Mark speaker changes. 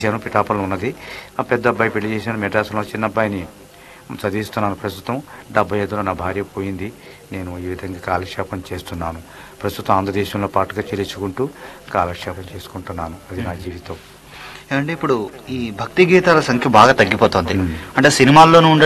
Speaker 1: పిఠాపురం ఉన్నది. ఆ పెద్ద అబ్బాయి పెళ్లి చేశాను మెడ్రాస్లో, చిన్న అబ్బాయిని చదివిస్తున్నాను. ప్రస్తుతం 75లో నా భార్య పోయింది. నేను ఈ విధంగా కాలక్షేపం చేస్తున్నాను. ప్రస్తుతం ఆంధ్రదేశంలో పాటుగా చేర్చుకుంటూ కాలక్షేపం చేసుకుంటున్నాను. అది నా జీవితం.
Speaker 2: ఏమంటే ఇప్పుడు ఈ భక్తి గీతాల సంఖ్య బాగా తగ్గిపోతుంది. అంటే సినిమాల్లోనూ ఉండే